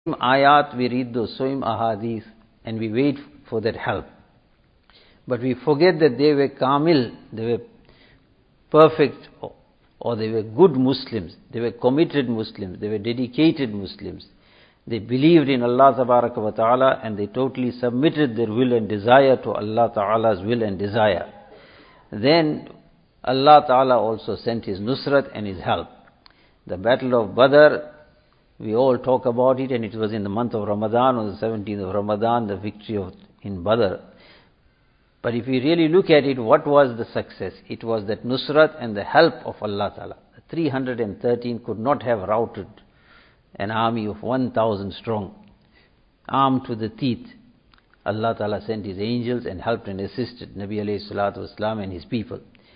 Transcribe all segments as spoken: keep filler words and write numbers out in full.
ayat, we read those same ahadith and we wait for that help. But we forget that they were kamil, they were perfect, or, or they were good Muslims, they were committed Muslims, they were dedicated Muslims. They believed in Allah Tabaraka wa Ta'ala and they totally submitted their will and desire to Allah Ta'ala's will and desire. Then Allah Ta'ala also sent His nusrat and His help. The battle of Badr, we all talk about it, and it was in the month of Ramadan, on the seventeenth of Ramadan, the victory of, in Badr. But if we really look at it, what was the success? It was that nusrat and the help of Allah Ta'ala. The three hundred thirteen could not have routed an army of one thousand strong, armed to the teeth. Allah Ta'ala sent His angels and helped and assisted Nabi alayhi salatu wasalam and his people.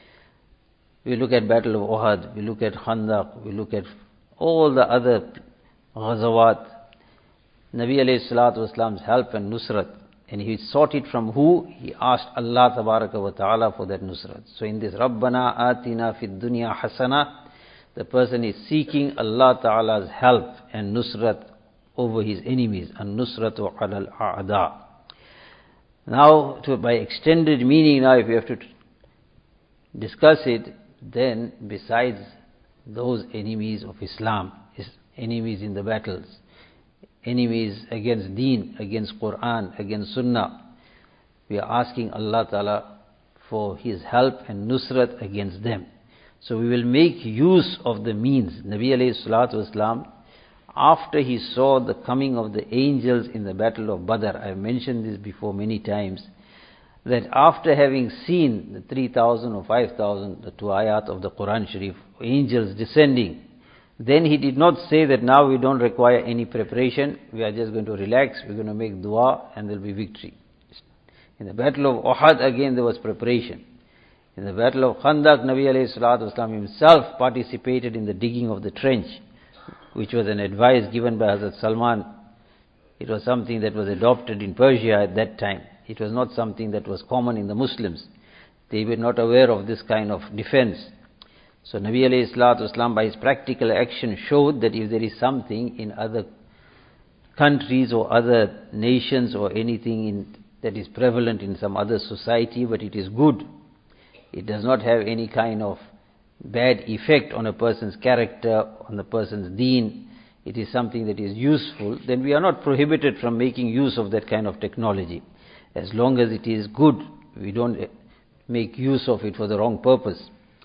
We look at Battle of Uhud, we look at Khandaq, we look at all the other Ghazawat. Nabi alayhi salatu wasalam's help and nusrat. And he sought it from who? He asked Allah Tabaraka wa Ta'ala for that nusrat. So in this Rabbana Atina Fid Dunya Hasana, the person is seeking Allah Ta'ala's help and nusrat over his enemies, and nusratu ala al-a'da. Now, to, by extended meaning, now if we have to discuss it, then besides those enemies of Islam, enemies in the battles, enemies against Deen, against Quran, against Sunnah, we are asking Allah Ta'ala for His help and nusrat against them. So we will make use of the means. Nabi alayhi salatu wasalam, after he saw the coming of the angels in the battle of Badr, I have mentioned this before many times, that after having seen the three thousand or five thousand, the two ayat of the Quran Sharif, angels descending, then he did not say that now we don't require any preparation, we are just going to relax, we're going to make dua and there will be victory. In the battle of Uhud again there was preparation. In the battle of Khandaq, Nabi alayhi salatu wasalam himself participated in the digging of the trench, which was an advice given by Hazrat Salman. It was something that was adopted in Persia at that time. It was not something that was common in the Muslims. They were not aware of this kind of defense. So Nabi alayhi salatu wasalam by his practical action showed that if there is something in other countries or other nations or anything in, that is prevalent in some other society, but it is good, it does not have any kind of bad effect on a person's character, on the person's deen, it is something that is useful, then we are not prohibited from making use of that kind of technology. As long as it is good, we don't make use of it for the wrong purpose.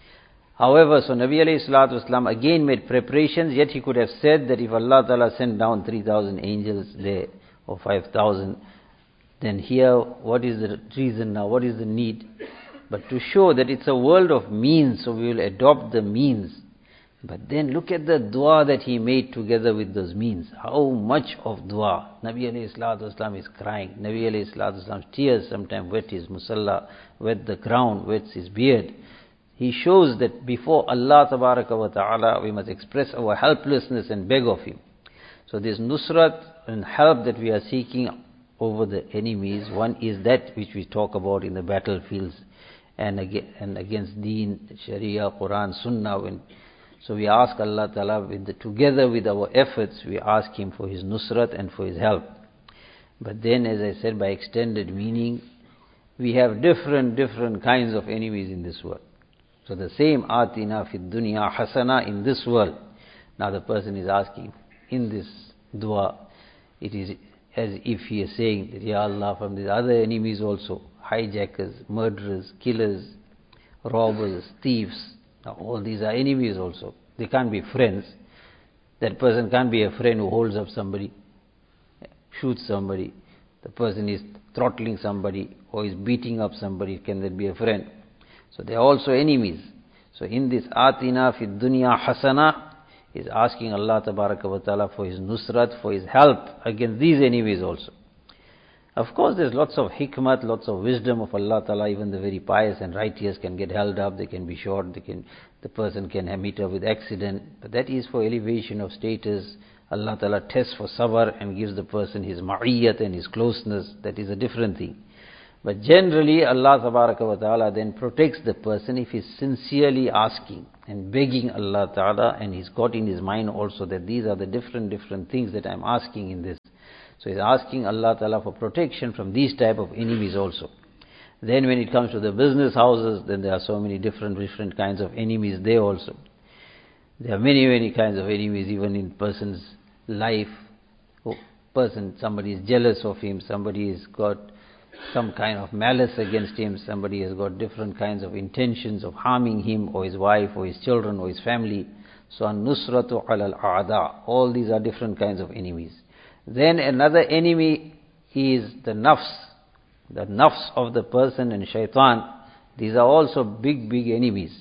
However, so Nabi alayhi salatu wasalam again made preparations, yet he could have said that if Allah Ta'ala sent down three thousand angels there, or five thousand, then here, what is the reason now, what is the need? But to show that it's a world of means, so we will adopt the means. But then look at the dua that he made together with those means. How much of dua. Nabi alayhi salatu wasalam is crying. Nabi alayhi salatu wasalam's tears sometimes wet his musalla, wet the ground, wets his beard. He shows that before Allah Tabaraka wa Ta'ala we must express our helplessness and beg of Him. So this nusrat and help that we are seeking over the enemies, one is that which we talk about in the battlefields, and against Deen, Sharia, Quran, Sunnah. When, so we ask Allah Ta'ala, with the, together with our efforts, we ask Him for His nusrat and for His help. But then, as I said, by extended meaning, we have different, different kinds of enemies in this world. So the same Atina Fid Dunya Hasana in this world. Now the person is asking, in this dua, it is as if he is saying that, Ya Allah, from these other enemies also, hijackers, murderers, killers, robbers, thieves. Now all these are enemies also. They can't be friends. That person can't be a friend who holds up somebody, shoots somebody. The person is throttling somebody or is beating up somebody. Can that be a friend? So they are also enemies. So in this Atina Fid Dunya Hasana is asking Allah Tabaraka wa Ta'ala for His nusrat, for His help against these enemies also. Of course, there's lots of hikmat, lots of wisdom of Allah Ta'ala. Even the very pious and righteous can get held up, they can be shot, they can, the person can meet up with accident. But that is for elevation of status. Allah Ta'ala tests for sabr and gives the person his ma'iyyat and his closeness. That is a different thing. But generally, Allah Tabaraka wa Ta'ala then protects the person if he's sincerely asking and begging Allah Ta'ala, and he's got in his mind also that these are the different, different things that I'm asking in this. So he's asking Allah Ta'ala for protection from these type of enemies also. Then when it comes to the business houses, then there are so many different, different kinds of enemies there also. There are many, many kinds of enemies even in person's life. Oh, person, somebody is jealous of him, somebody has got some kind of malice against him, somebody has got different kinds of intentions of harming him or his wife or his children or his family. So an-nusratu ala al-a'da, all these are different kinds of enemies. Then another enemy is the nafs, the nafs of the person and shaitan. These are also big, big enemies.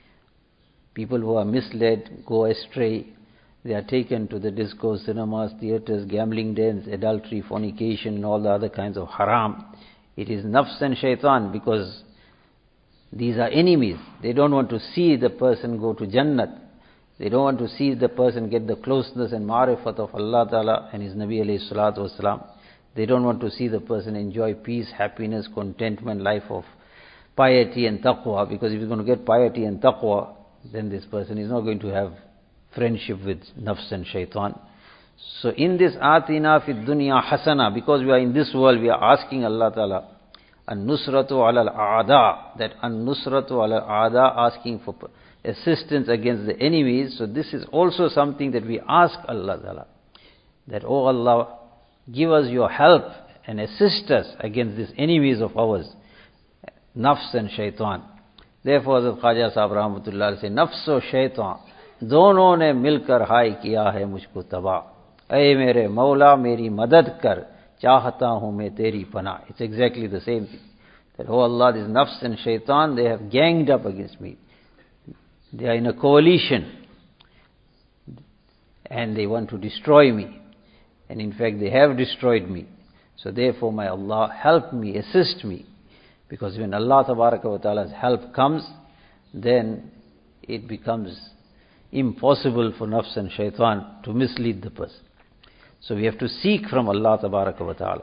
People who are misled, go astray, they are taken to the discos, cinemas, theaters, gambling dens, adultery, fornication, and all the other kinds of haram. It is nafs and shaitan, because these are enemies. They don't want to see the person go to Jannat. They don't want to see the person get the closeness and ma'rifat of Allah Ta'ala and His Nabi alayhi salatu wasalam. They don't want to see the person enjoy peace, happiness, contentment, life of piety and taqwa, because if he's going to get piety and taqwa, then this person is not going to have friendship with nafs and shaitan. So in this atina fi dunya hasana, because we are in this world, we are asking Allah Ta'ala, an-nusratu ala al-a'da, that an-nusratu ala al-a'da, asking for assistance against the enemies. So this is also something that we ask Allah Ta'ala, that, oh Allah, give us your help and assist us against these enemies of ours, nafs and shaitan. Therefore, Hazrat Khaja Sahib Rahmatullah say, nafs o shaitan, दोनों ने मिलकर हाय किया है मुझको तबाह, ऐ मेरे मौला मेरी मदद कर, चाहता हूँ मैं तेरी पनाह. It's exactly the same thing. That, oh Allah, these nafs and shaitan, they have ganged up against me. They are in a coalition. And they want to destroy me. And in fact, they have destroyed me. So therefore, my Allah, help me, assist me. Because when Allah Tabaraka wa Ta'ala's help comes, then it becomes impossible for nafs and shaitan to mislead the person. So we have to seek from Allah Tabaraka wa Ta'ala.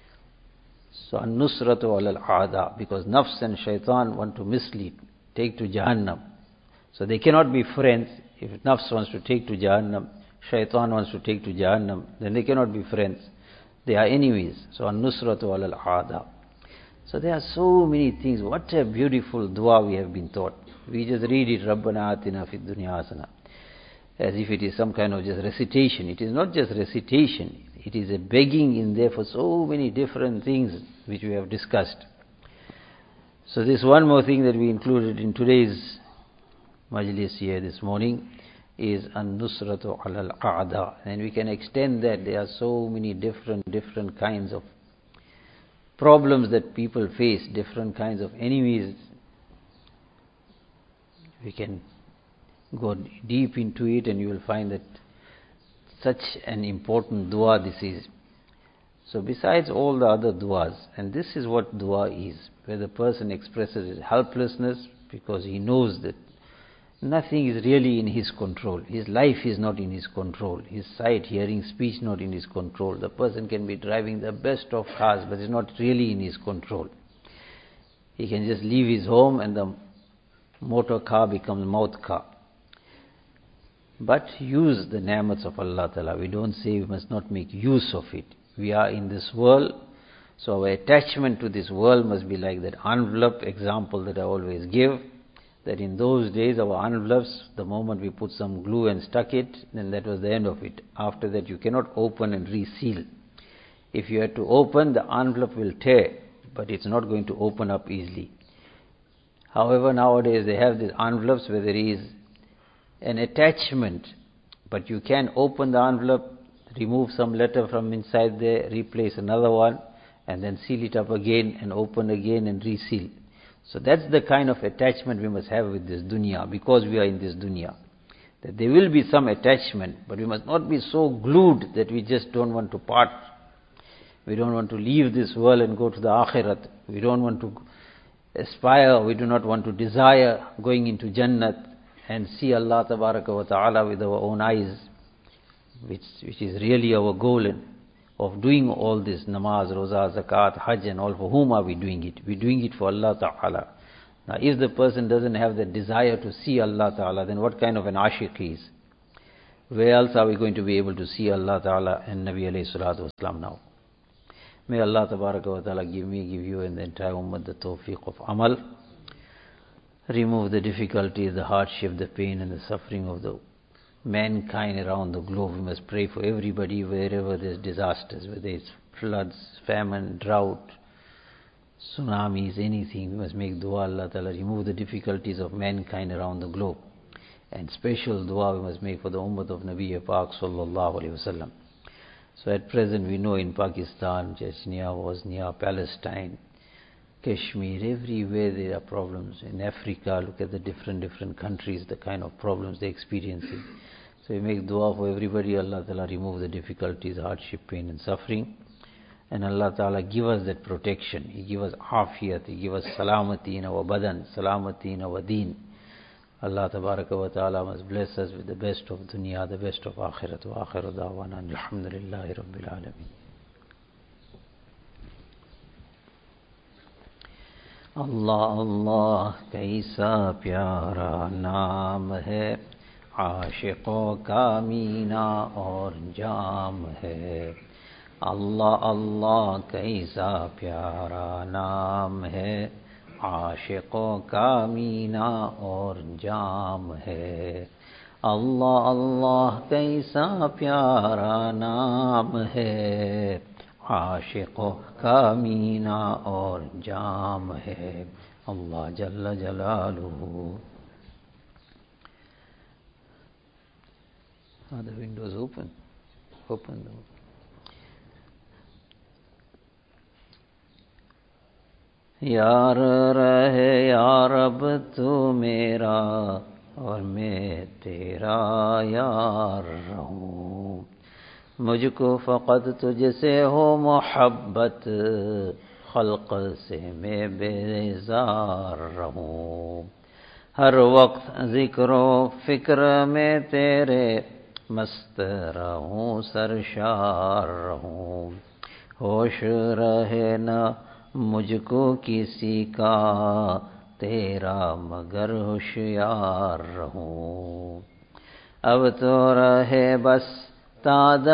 So an-nusratu ala al-a'da, because nafs and shaitan want to mislead, take to Jahannam. So they cannot be friends. If nafs wants to take to Jahannam, shaitan wants to take to Jahannam, then they cannot be friends. They are enemies. So an-nusratu ala al-a'da. So there are so many things. What a beautiful dua we have been taught. We just read it, Rabbana atina fid dunya hasana, as if it is some kind of just recitation. It is not just recitation. It is a begging in there for so many different things which we have discussed. So this one more thing that we included in today's majlis here this morning is an-nusratu ala al-a'da. And we can extend that. There are so many different, different kinds of problems that people face, different kinds of enemies. We can go deep into it and you will find that such an important dua this is. So besides all the other duas, and this is what dua is, where the person expresses his helplessness because he knows that nothing is really in his control. His life is not in his control. His sight, hearing, speech not in his control. The person can be driving the best of cars, but it's not really in his control. He can just leave his home and the motor car becomes maut car. But use the ni'mats of Allah Ta'ala. We don't say we must not make use of it. We are in this world, so our attachment to this world must be like that envelope example that I always give, that in those days our envelopes, the moment we put some glue and stuck it, then that was the end of it. After that you cannot open and reseal. If you had to open, the envelope will tear, but it's not going to open up easily. However, nowadays they have these envelopes where there is an attachment, but you can open the envelope, remove some letter from inside there, replace another one, and then seal it up again and open again and reseal. So that's the kind of attachment we must have with this dunya, because we are in this dunya. That there will be some attachment, but we must not be so glued that we just don't want to part. We don't want to leave this world and go to the akhirat. We don't want to aspire, we do not want to desire going into Jannat and see Allah Tabaraka wa Ta'ala with our own eyes, which, which is really our goal and of doing all this, namaz, roza, zakat, hajj and all, for whom are we doing it? We're doing it for Allah Ta'ala. Now if the person doesn't have the desire to see Allah Ta'ala, then what kind of an ashiq he is? Where else are we going to be able to see Allah Ta'ala and Nabi alayhi salatu wasalam now? May Allah Tabaraka wa Ta'ala give me, give you and the entire ummah the tawfiq of amal. Remove the difficulties, the hardship, the pain and the suffering of the mankind around the globe. We must pray for everybody wherever there's disasters, whether it's floods, famine, drought, tsunamis, anything. We must make dua, Allah Ta'ala remove the difficulties of mankind around the globe. And special dua we must make for the ummah of Nabi Pak Sallallahu Alaihi Wasallam. So at present we know in Pakistan, Chechnya, Bosnia, Palestine, Kashmir, everywhere there are problems. In Africa, look at the different different countries, the kind of problems they're experiencing. So we make dua for everybody, Allah Ta'ala remove the difficulties, hardship, pain and suffering. And Allah Ta'ala give us that protection. He give us afiyat, He give us salamati in our badan, salamati in our deen. Allah Tabaraka wa Ta'ala must bless us with the best of dunya, the best of akhirat. Wa akhiru da'wana alhamdulillahi rabbil alameen. اللہ اللہ کیسا پیارا نام ہے، عاشقوں کا مینا اور جام ہے. اللہ اللہ کیسا پیارا نام ہے، عاشقوں کا مینا اور جام ہے. اللہ اللہ کیسا پیارا نام ہے، عاشقوں کا مینا اور جام ہے. اللہ جل جلالہ. Are the windows open? Open them. یار رہے یا رب تو میرا اور میں تیرا یار رہوں. مجھ کو فقط تجھ سے ہو محبت، خلق سے میں بیزار رہوں. ہر وقت ذکر و فکر میں تیرے مست رہوں، سرشار رہوں. ہوش رہے نہ مجھ کو کسی کا، تیرا مگر ہوشیار رہوں. اب تو رہے بس تعداد